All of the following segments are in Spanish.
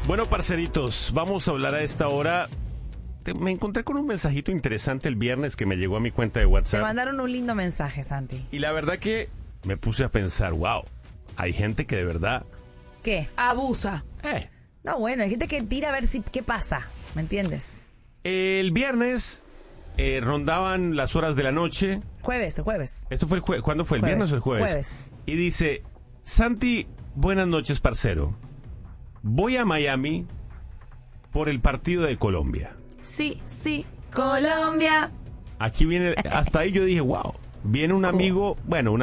Bueno, parceritos, vamos a hablar a esta hora. Me encontré con un mensajito interesante el viernes que me llegó a mi cuenta de WhatsApp. Te mandaron un lindo mensaje, Santi. Y la verdad que me puse a pensar, wow, hay gente que de verdad... ¿Qué? Abusa. No, bueno, hay gente que tira a ver qué pasa, ¿me entiendes? El viernes rondaban las horas de la noche. Jueves. ¿Esto fue el jueves? ¿Cuándo fue? ¿El Jueves. viernes o el jueves? Jueves. Y dice, Santi, buenas noches, parcero. Voy a Miami por el partido de Colombia. Sí. Colombia. Aquí viene, hasta ahí yo dije, wow, viene un amigo,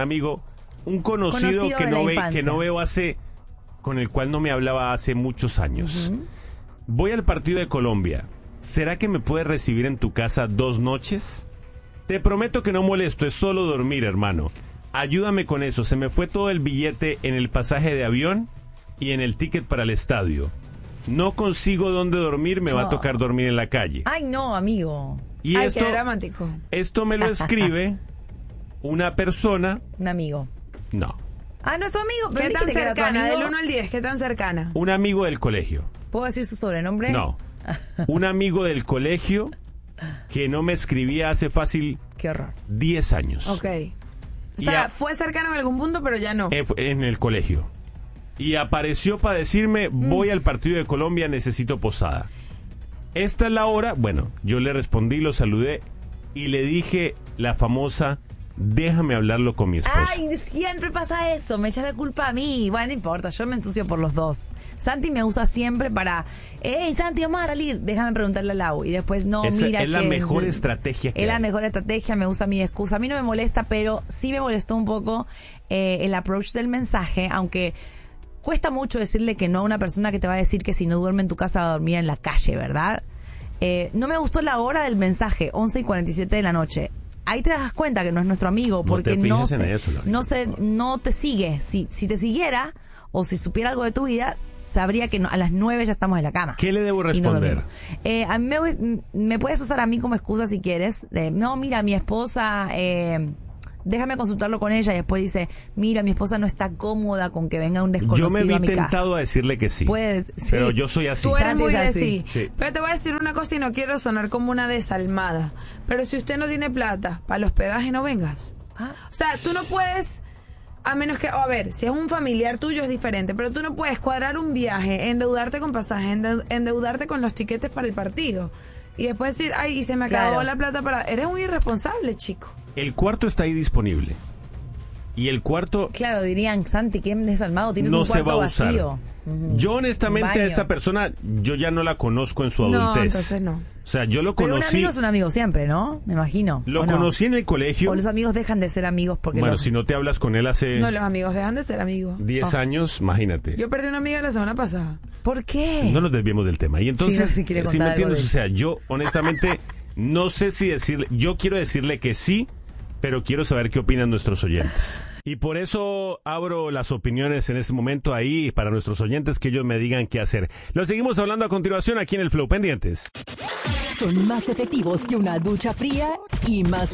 un conocido Conocido de la infancia. que no veo con el cual no me hablaba hace muchos años. Voy al partido de Colombia. ¿Será que me puedes recibir en tu casa 2 noches? Te prometo que no molesto, es solo dormir, hermano. Ayúdame con eso, se me fue todo el billete en el pasaje de avión y en el ticket para el estadio. No consigo dónde dormir, me va a tocar dormir en la calle. Ay, no, amigo. Y Ay, qué dramático. Esto me lo escribe una persona. Un amigo. No. Ah, no es tu amigo. Pero ¿Qué tan dijiste que era tu cercana? amigo. Del 1 al 10, ¿qué tan cercana? Un amigo del colegio. ¿Puedo decir su sobrenombre? No. Un amigo del colegio que no me escribía hace fácil Qué horror. 10 años. Ok. O sea, Ya. fue cercano en algún punto, pero ya no. En el colegio. Y apareció para decirme, voy al partido de Colombia, necesito posada. Esta es la hora. Bueno, yo le respondí, lo saludé y le dije la famosa, déjame hablarlo con mi esposa. Ay, siempre pasa eso. Me echas la culpa a mí. Bueno, no importa, yo me ensucio por los dos. Santi me usa siempre para, hey, Santi, vamos a salir. Déjame preguntarle a Lau. Y después, no, mira. Es la mejor estrategia que Es la hay. mejor estrategia, me usa mi excusa. A mí no me molesta, pero sí me molestó un poco el approach del mensaje, aunque cuesta mucho decirle que no a una persona que te va a decir que si no duerme en tu casa va a dormir en la calle, ¿verdad? No me gustó la hora del mensaje, 11:47 de la noche. Ahí te das cuenta que no es nuestro amigo, porque no te sigue. Si te siguiera o si supiera algo de tu vida, sabría que a las 9 ya estamos en la cama. ¿Qué le debo responder? A mí me puedes usar a mí como excusa si quieres. No, mira, mi esposa, déjame consultarlo con ella. Y después dice, mira, mi esposa no está cómoda con que venga un desconocido Yo me vi a mi casa. tentado a decirle que sí. Sí. Pero yo soy así. Tú eres Santi muy es de así. sí. Pero te voy a decir una cosa y no quiero sonar como una desalmada. Pero si usted no tiene plata para el hospedaje, no vengas. Ah. O sea, tú no puedes, a menos que, a ver, si es un familiar tuyo es diferente, pero tú no puedes cuadrar un viaje, endeudarte con pasajes, endeudarte con los tiquetes para el partido. Y después decir, ay, y se me acabó Claro. la plata para... Eres un irresponsable, chico. El cuarto está ahí disponible. Y el cuarto Claro, dirían, Santi, qué desalmado, tienes no un se cuarto va a usar. vacío. Yo honestamente Baño. a esta persona, yo ya no la conozco en su No, adultez. entonces no. O sea, yo lo Pero un conocí. amigo es un amigo siempre, ¿no? Me imagino. Lo ¿o no? conocí en el colegio. O los amigos dejan de ser amigos porque Bueno, los... si no te hablas con él hace No, los amigos dejan de ser amigos. 10 años, imagínate. Yo perdí una amiga la semana pasada. ¿Por qué? No nos desviemos del tema. Y entonces, Sí, quiere si contar me algo entiendes, de o sea, yo honestamente no sé si decirle, yo quiero decirle que sí, pero quiero saber qué opinan nuestros oyentes. Y por eso abro las opiniones en este momento ahí para nuestros oyentes, que ellos me digan qué hacer. Lo seguimos hablando a continuación aquí en el Flow. Pendientes. Son más efectivos que una ducha fría y más